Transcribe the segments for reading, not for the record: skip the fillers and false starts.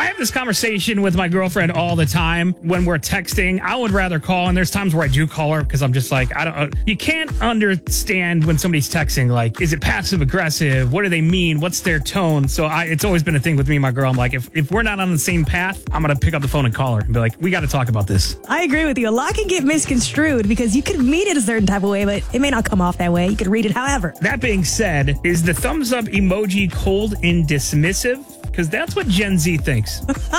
I have this conversation with my girlfriend all the time when we're texting. I would rather call, and there's times where I do call her because I'm just like, you can't understand when somebody's texting, like, is it passive aggressive? What do they mean? What's their tone? So it's always been a thing with me and my girl. I'm like, if we're not on the same path, I'm going to pick up the phone and call her and be like, we got to talk about this. I agree with you. A lot can get misconstrued because you could mean it a certain type of way, but it may not come off that way. You could read it however. That being said, is the thumbs up emoji cold and dismissive? Because that's what Gen Z thinks.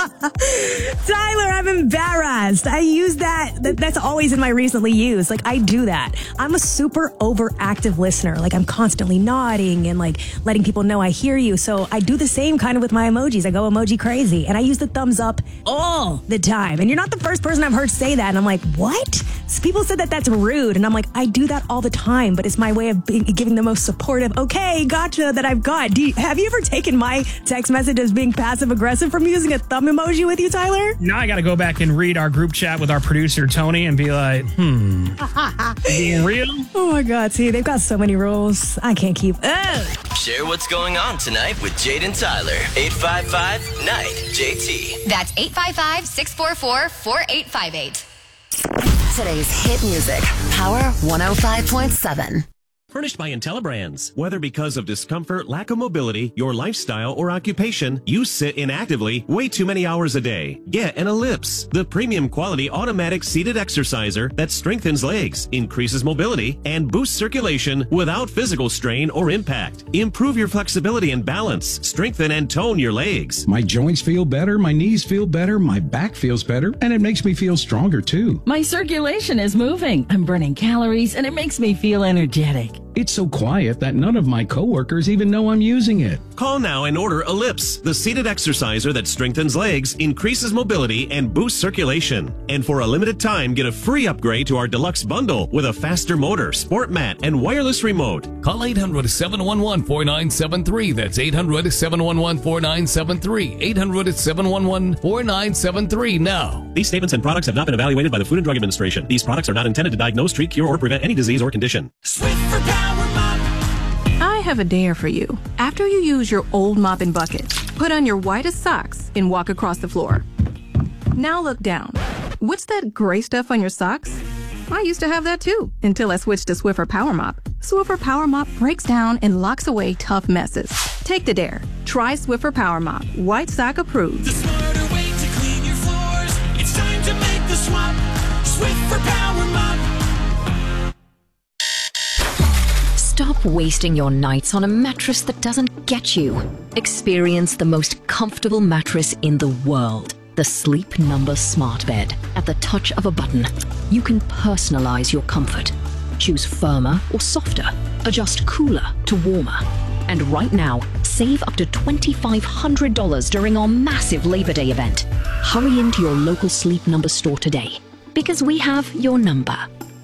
Tyler, I'm embarrassed. I use that. That's always in my recently used. Like, I do that. I'm a super overactive listener. Like, I'm constantly nodding and, like, letting people know I hear you. So I do the same kind of with my emojis. I go emoji crazy. And I use the thumbs up all the time. And you're not the first person I've heard say that. And I'm like, what? So people said that that's rude. And I'm like, I do that all the time. But it's my way of giving the most supportive, okay, gotcha, that I've got. Have you ever taken my text messages being passive aggressive from using a thumb emoji with you, Tyler? Now I got to go back and read our group chat with our producer, Tony, and be like, being real? Oh my God. See, they've got so many rules. I can't keep. Share what's going on tonight with Jade and Tyler. 855-NIGHT-JT. That's 855-644-4858. Today's hit music, Power 105.7. Furnished by IntelliBrands. Whether because of discomfort, lack of mobility, your lifestyle, or occupation, you sit inactively way too many hours a day. Get an Ellipse, the premium quality automatic seated exerciser that strengthens legs, increases mobility, and boosts circulation without physical strain or impact. Improve your flexibility and balance, strengthen and tone your legs. My joints feel better, my knees feel better, my back feels better, and it makes me feel stronger too. My circulation is moving. I'm burning calories, and it makes me feel energetic. It's so quiet that none of my coworkers even know I'm using it. Call now and order Ellipse, the seated exerciser that strengthens legs, increases mobility, and boosts circulation. And for a limited time, get a free upgrade to our deluxe bundle with a faster motor, sport mat, and wireless remote. Call 800-711-4973. That's 800-711-4973. 800-711-4973 now. These statements and products have not been evaluated by the Food and Drug Administration. These products are not intended to diagnose, treat, cure, or prevent any disease or condition. I have a dare for you. After you use your old mop and bucket, put on your whitest socks and walk across the floor. Now look down. What's that gray stuff on your socks? I used to have that too, until I switched to Swiffer Power Mop. Swiffer Power Mop breaks down and locks away tough messes. Take the dare. Try Swiffer Power Mop. White sock approved. The smarter way to clean your floors. It's time to make the swap. Swiffer Power Mop. Stop wasting your nights on a mattress that doesn't get you. Experience the most comfortable mattress in the world. The Sleep Number Smart Bed. At the touch of a button, you can personalize your comfort. Choose firmer or softer. Adjust cooler to warmer. And right now, save up to $2,500 during our massive Labor Day event. Hurry into your local Sleep Number store today, because we have your number.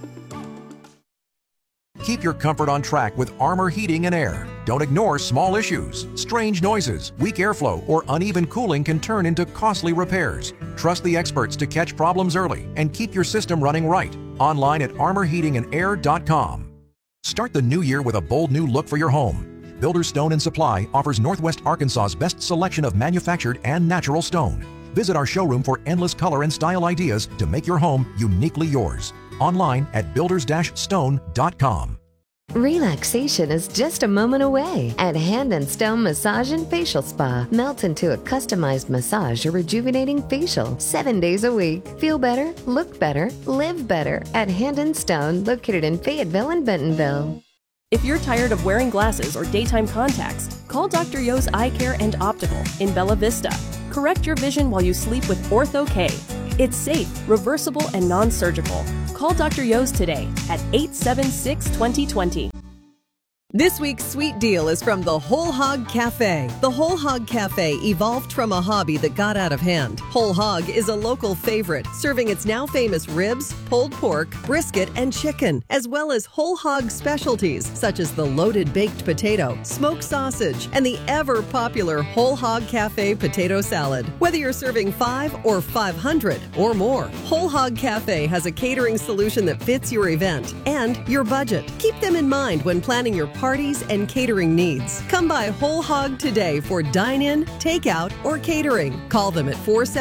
Keep your comfort on track with Armor Heating and Air. Don't ignore small issues. Strange noises, weak airflow, or uneven cooling can turn into costly repairs. Trust the experts to catch problems early and keep your system running right. Online at armorheatingandair.com. Start the new year with a bold new look for your home. Builders Stone and Supply offers Northwest Arkansas's best selection of manufactured and natural stone. Visit our showroom for endless color and style ideas to make your home uniquely yours. Online at builders-stone.com. Relaxation is just a moment away at Hand and Stone Massage and Facial Spa. Melt into a customized massage or rejuvenating facial 7 days a week. Feel better, look better, live better at Hand and Stone, located in Fayetteville and Bentonville. If you're tired of wearing glasses or daytime contacts, call Dr. Yo's Eye Care and Optical in Bella Vista. Correct your vision while you sleep with Ortho-K. It's safe, reversible, and non-surgical. Call Dr. Yo's today at 876-2020. This week's sweet deal is from the Whole Hog Cafe. The Whole Hog Cafe evolved from a hobby that got out of hand. Whole Hog is a local favorite, serving its now famous ribs, pulled pork, brisket, and chicken, as well as whole hog specialties such as the loaded baked potato, smoked sausage, and the ever popular Whole Hog Cafe potato salad. Whether you're serving 5 or 500 or more, Whole Hog Cafe has a catering solution that fits your event and your budget. Keep them in mind when planning your parties and catering needs. Come by Whole Hog today for dine-in, takeout, or catering. Call them at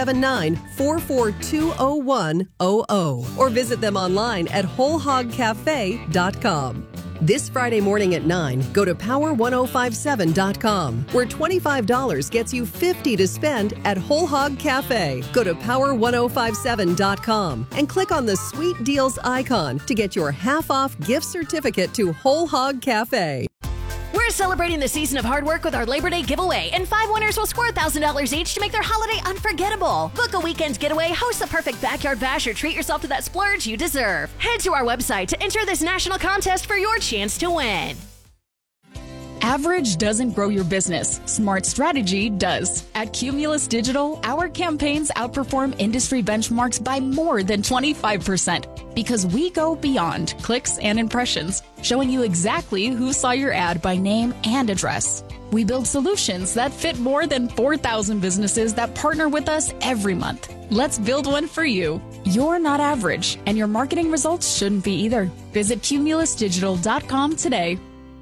479-442-0100 or visit them online at wholehogcafe.com. This Friday morning at 9, go to power1057.com, where $25 gets you $50 to spend at Whole Hog Cafe. Go to power1057.com and click on the Sweet Deals icon to get your half-off gift certificate to Whole Hog Cafe. We're celebrating the season of hard work with our Labor Day giveaway, and 5 winners will score $1,000 each to make their holiday unforgettable. Book a weekend getaway, host the perfect backyard bash, or treat yourself to that splurge you deserve. Head to our website to enter this national contest for your chance to win. Average doesn't grow your business. Smart strategy does. At Cumulus Digital, our campaigns outperform industry benchmarks by more than 25% because we go beyond clicks and impressions, showing you exactly who saw your ad by name and address. We build solutions that fit more than 4,000 businesses that partner with us every month. Let's build one for you. You're not average, and your marketing results shouldn't be either. Visit cumulusdigital.com today.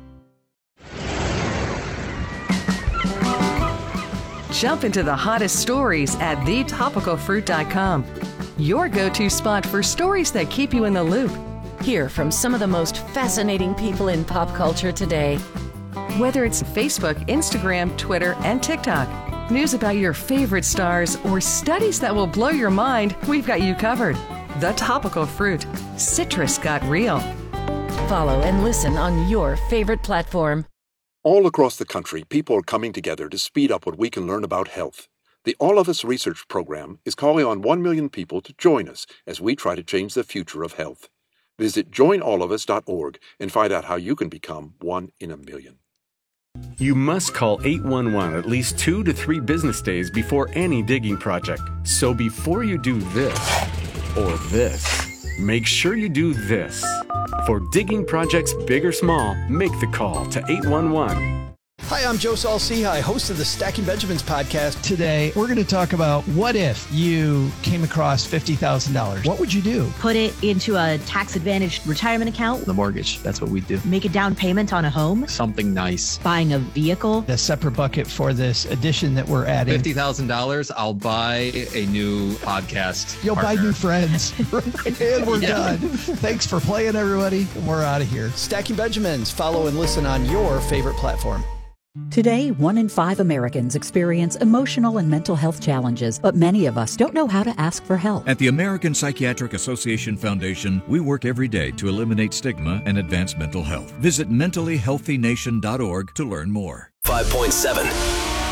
Jump into the hottest stories at thetopicalfruit.com. Your go-to spot for stories that keep you in the loop. Hear from some of the most fascinating people in pop culture today. Whether it's Facebook, Instagram, Twitter, and TikTok, news about your favorite stars, or studies that will blow your mind, we've got you covered. The Topical Fruit. Citrus got real. Follow and listen on your favorite platform. All across the country, people are coming together to speed up what we can learn about health. The All of Us Research Program is calling on 1 million people to join us as we try to change the future of health. Visit joinallofus.org and find out how you can become 1 in a million. You must call 811 at least 2 to 3 business days before any digging project. So before you do this or this, make sure you do this. For digging projects big or small, make the call to 811. Hi, I'm Joe Saul-Sehy, host of the Stacking Benjamins podcast. Today, we're going to talk about what if you came across $50,000. What would you do? Put it into a tax-advantaged retirement account. The mortgage, that's what we do. Make a down payment on a home. Something nice. Buying a vehicle. A separate bucket for this addition that we're adding. $50,000, I'll buy a new podcast You'll partner. buy new friends. And we're done. Thanks for playing, everybody. We're out of here. Stacking Benjamins. Follow and listen on your favorite platform. Today, 1 in 5 Americans experience emotional and mental health challenges, but many of us don't know how to ask for help. At the American Psychiatric Association Foundation, we work every day to eliminate stigma and advance mental health. Visit mentallyhealthynation.org to learn more. 5.7